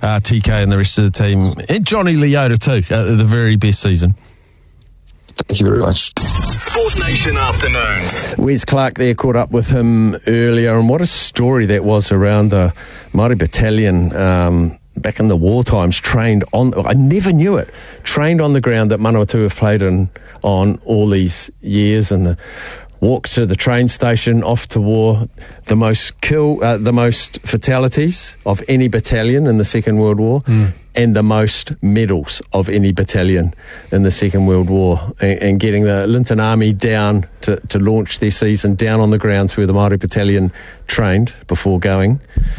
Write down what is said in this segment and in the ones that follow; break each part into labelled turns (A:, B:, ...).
A: TK and the rest of the team, and Johnny Leota too, the very best season.
B: Thank you very much.
C: Sport Nation Afternoons.
A: Wes Clark there, caught up with him earlier, and what a story that was around the Māori Battalion back in the war times, trained on, I never knew it, trained on the ground that Manawatu have played on all these years, and the walks to the train station, off to war, the most fatalities of any battalion in the Second World War, and the most medals of any battalion in the Second World War, and getting the Linton Army down to launch their season down on the grounds where the Māori Battalion trained before going.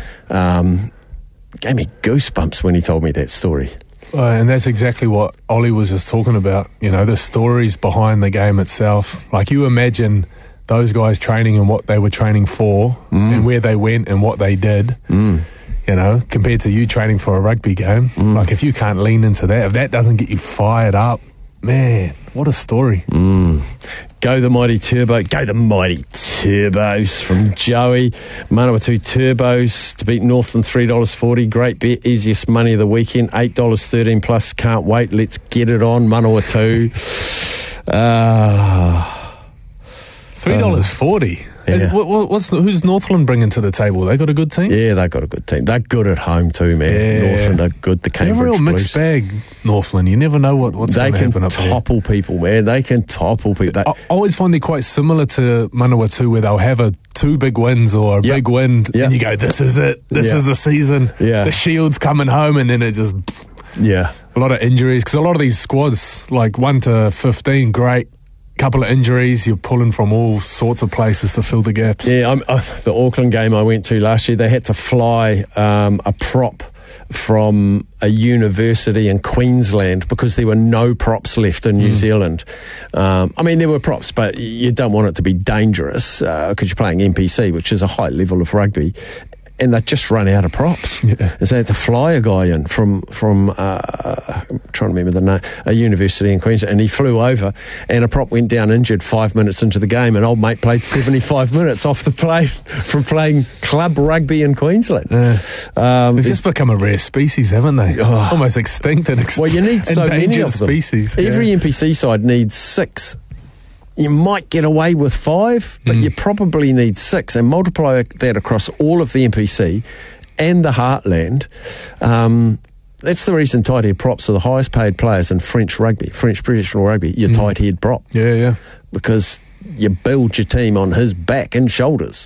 A: Gave me goosebumps when he told me that story.
D: And that's exactly what Ollie was just talking about, you know, the stories behind the game itself. Like, you imagine those guys training and what they were training for, and where they went and what they did, you know, compared to you training for a rugby game. Like, if you can't lean into that, if that doesn't get you fired up, man, what a story.
A: Go the mighty Turbos from Joey. Manawatu Turbos to beat Northland, $3.40. Great bet, easiest money of the weekend, $8.13 plus. Can't wait. Let's get it on, Manawatu.
D: $3.40.
A: Yeah.
D: Who's Northland bringing to the table? They got a good team?
A: Yeah, they got a good team. They're good at home too, man.
D: Yeah.
A: Northland are good. The Cambridge
D: They're a real
A: Blues.
D: mixed bag, Northland. You never know what's going to happen up there.
A: They can topple people, man. They can topple people.
D: I always find they're quite similar to Manawatu, where they'll have two big wins or a big win, and you go, this is it. This is the season.
A: Yeah.
D: The Shield's coming home, and then it just...
A: Yeah.
D: A lot of injuries, because a lot of these squads, like 1 to 15, great. Couple of injuries, you're pulling from all sorts of places to fill the gaps.
A: Yeah, the Auckland game I went to last year, they had to fly a prop from a university in Queensland because there were no props left in New Zealand. I mean, there were props, but you don't want it to be dangerous because you're playing NPC, which is a high level of rugby. And they just run out of props. Yeah. And so they had to fly a guy in from I'm trying to remember the name, a university in Queensland, and he flew over, and a prop went down injured 5 minutes into the game, and old mate played 75 minutes off the plane from playing club rugby in Queensland.
D: They've just become a rare species, haven't they? Almost extinct and
A: well, you need so many of them.
D: Species.
A: Every NPC side needs 6. You might get away with 5, but you probably need 6, and multiply that across all of the NPC and the Heartland. That's the reason tight head props are the highest paid players in French rugby, French professional rugby. Your tight head prop, because you build your team on his back and shoulders.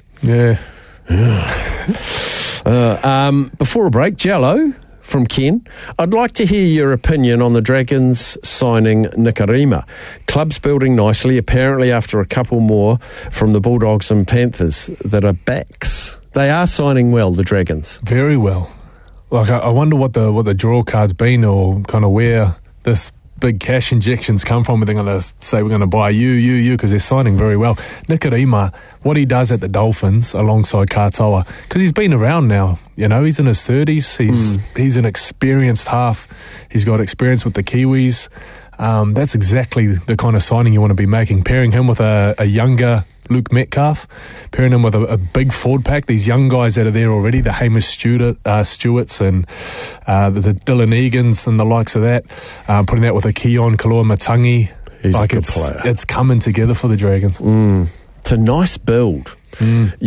A: Before a break, Jello from Ken, I'd like to hear your opinion on the Dragons signing Nikarima. Club's building nicely, apparently after a couple more from the Bulldogs and Panthers that are backs. They are signing well, the Dragons.
D: Very well. Like, I wonder what the draw card's been, or kind of where this big cash injections come from. They're going to say, we're going to buy you, because they're signing very well. Nikarima, what he does at the Dolphins alongside Katoa, because he's been around now, you know, he's in his 30s, he's an experienced half, he's got experience with the Kiwis. That's exactly the kind of signing you want to be making, pairing him with a younger Luke Metcalf, pairing him with a big forward pack, these young guys that are there already, the Hamish Stewarts and the Dylan Egans and the likes of that, putting that with a Keon Kalua-Matangi.
A: He's a good player.
D: It's coming together for the Dragons.
A: It's a nice build.